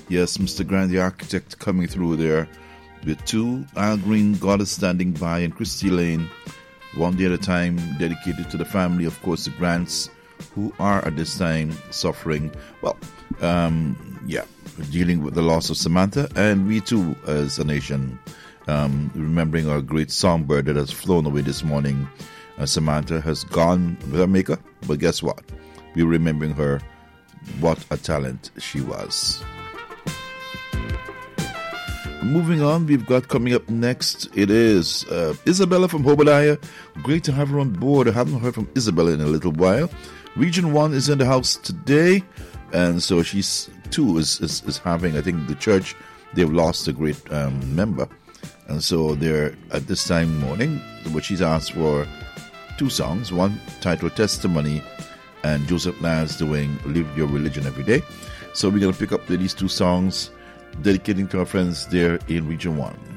Yes, Mr. Grant, the architect, coming through there with two. Al Green, God is Standing By, and Christy Lane, One Day at a Time, dedicated to the family, of course, the Grants, who are at this time suffering, dealing with the loss of Samantha, and we too, as a nation, remembering our great songbird that has flown away this morning. Samantha has gone with her maker, but guess what? We're remembering her. What a talent she was. Moving on, we've got coming up next, it is Isabella from Obadiah. Great to have her on board. I haven't heard from Isabella in a little while. Region 1 is in the house today, and so she's too is having, I think the church, they've lost a great member, and so they're at this time morning, but she's asked for two songs, one titled Testimony, and Joseph Niles doing Live Your Religion Every Day. So we're going to pick up these two songs, dedicating to our friends there in Region 1.